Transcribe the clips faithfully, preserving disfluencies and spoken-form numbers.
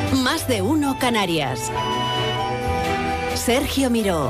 Más de uno Canarias. Sergio Miró.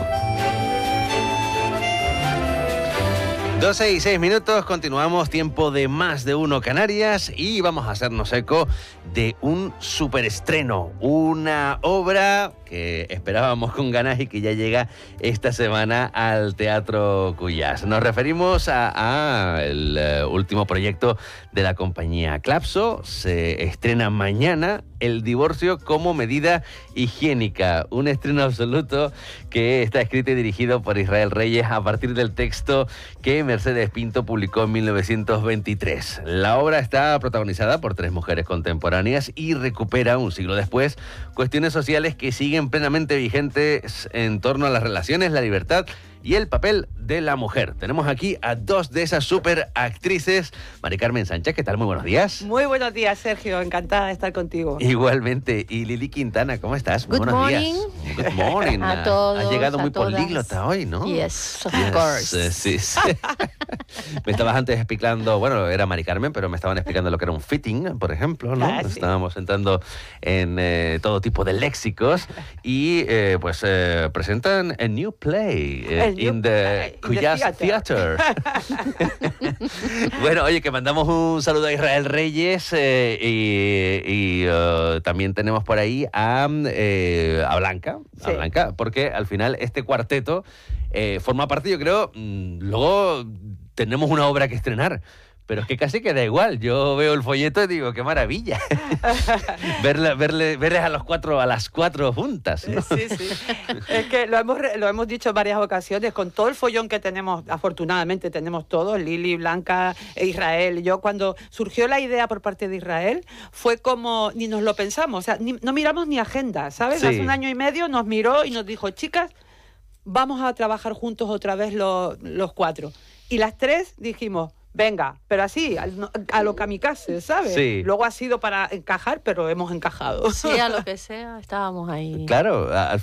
doce y seis minutos, continuamos, tiempo de Más de uno Canarias y vamos a hacernos eco de un superestreno, una obra que esperábamos con ganas y que ya llega esta semana al Teatro Cuyás. Nos referimos a, a el uh, último proyecto de la compañía Clapso. Se estrena mañana El divorcio como medida higiénica, un estreno absoluto que está escrito y dirigido por Israel Reyes a partir del texto que Mercedes Pinto publicó en mil novecientos veintitrés. La obra está protagonizada por tres mujeres contemporáneas y recupera, un siglo después, cuestiones sociales que siguen plenamente vigentes en torno a las relaciones, la libertad y el papel de la mujer. Tenemos aquí a dos de esas super actrices. Mari Carmen Sánchez, ¿qué tal? Muy buenos días. Muy buenos días, Sergio. Encantada de estar contigo. Igualmente. Y Lili Quintana, ¿cómo estás? Muy Good buenos morning. días. Good morning. A todos, Has llegado a muy todas. políglota hoy, ¿no? Yes, of Yes, course. eh, sí, sí. Me estabas antes explicando, bueno, era Mari Carmen, pero me estaban explicando lo que era un fitting, por ejemplo, ¿no? Ah, sí. Estábamos entrando en eh, todo tipo de léxicos y eh, pues eh, presentan a new play eh, El new in the play, in the Cuyás theater. Theater. Bueno, oye, que mandamos un saludo a Israel Reyes eh, y, y, uh, también tenemos por ahí a, eh, a Blanca, a Sí. Blanca, porque al final este cuarteto eh, forma parte, yo creo, mm, luego tenemos una obra que estrenar. Pero es que casi que da igual. Yo veo el folleto y digo, qué maravilla. verle, verle, verles a los cuatro, a las cuatro juntas, ¿no? Sí, sí. Es que lo hemos, lo hemos dicho en varias ocasiones, con todo el follón que tenemos, afortunadamente tenemos todos, Lili, Blanca, e Israel. Yo cuando surgió la idea por parte de Israel, fue como, ni nos lo pensamos, o sea, ni, no miramos ni agenda, ¿sabes? Sí. Hace un año y medio nos miró y nos dijo, chicas, vamos a trabajar juntos otra vez los, los cuatro. Y las tres dijimos, venga, pero así, a, a lo kamikaze, ¿sabes? Sí. Luego ha sido para encajar, pero hemos encajado. Sea lo que sea, estábamos ahí. Claro, al,